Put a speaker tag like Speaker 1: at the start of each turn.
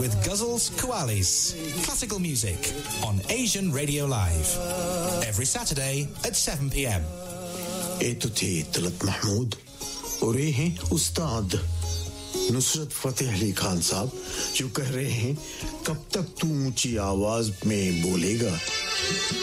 Speaker 1: with Ghazals, Qawwalis, classical music on Asian Radio Live. Every Saturday at 7 p.m.
Speaker 2: ए तो थे तलत महमूद और ये हैं उस्ताद नुसरत फतेह अली खान साहब जो कह रहे हैं कब तक तू ऊंची आवाज में बोलेगा